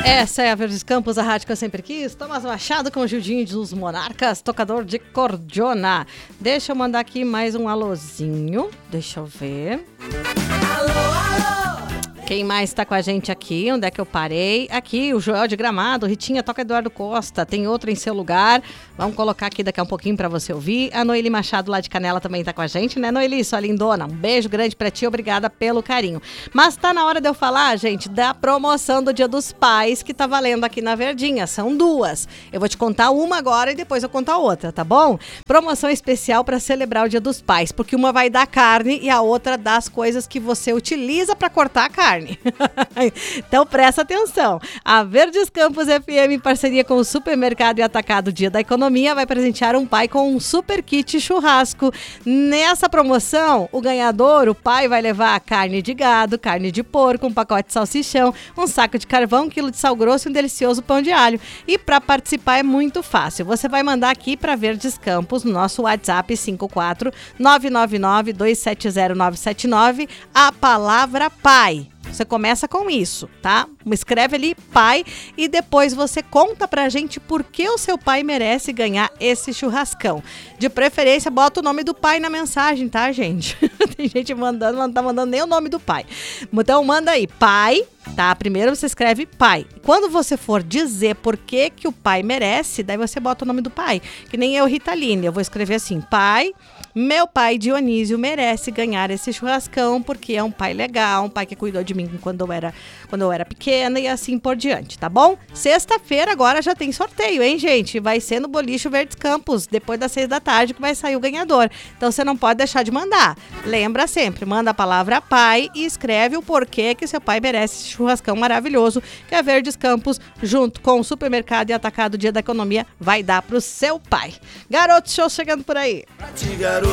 Essa é a Verdes Campos, a rádio que eu sempre quis. Tomás Machado com o Gildinho dos Monarcas, tocador de cordiona. Deixa eu mandar aqui mais um alôzinho. Deixa eu ver. Alô, alô! Quem mais tá com a gente aqui? Onde é que eu parei? Aqui, o Joel de Gramado. Ritinha, toca Eduardo Costa. Tem outro em seu lugar. Vamos colocar aqui daqui a um pouquinho pra você ouvir. A Noeli Machado lá de Canela também tá com a gente, né, Noeli? Sua lindona. Um beijo grande pra ti. Obrigada pelo carinho. Mas tá na hora de eu falar, gente, da promoção do Dia dos Pais que tá valendo aqui na Verdinha. São duas. Eu vou te contar uma agora e depois eu contar outra, tá bom? Promoção especial pra celebrar o Dia dos Pais, porque uma vai dar carne e a outra dá as coisas que você utiliza pra cortar a carne. Então presta atenção. A Verdes Campos FM, em parceria com o Supermercado e Atacado Dia da Economia, vai presentear um pai com um super kit churrasco. Nessa promoção, o ganhador, o pai, vai levar carne de gado, carne de porco, um pacote de salsichão, um saco de carvão, 1 quilo de sal grosso e um delicioso pão de alho. E para participar é muito fácil. Você vai mandar aqui para Verdes Campos, no nosso WhatsApp 54999270979, a palavra pai. Você começa com isso, tá? Escreve ali pai e depois você conta pra gente por que o seu pai merece ganhar esse churrascão. De preferência, bota o nome do pai na mensagem, tá, gente? Tem gente mandando, não tá mandando nem o nome do pai. Então manda aí, pai, tá? Primeiro você escreve pai. Quando você for dizer por que o pai merece, daí você bota o nome do pai. Que nem eu, Ritaline, eu vou escrever assim, pai... Meu pai Dionísio merece ganhar esse churrascão porque é um pai legal, um pai que cuidou de mim quando eu era pequena e assim por diante, tá bom? Sexta-feira agora já tem sorteio, hein, gente? Vai ser no Boliche Verdes Campos, depois das 6 da tarde que vai sair o ganhador. Então você não pode deixar de mandar. Lembra sempre, manda a palavra pai e escreve o porquê que seu pai merece esse churrascão maravilhoso que a Verdes Campos, junto com o Supermercado e Atacado Dia da Economia, vai dar pro seu pai. Garoto Show chegando por aí.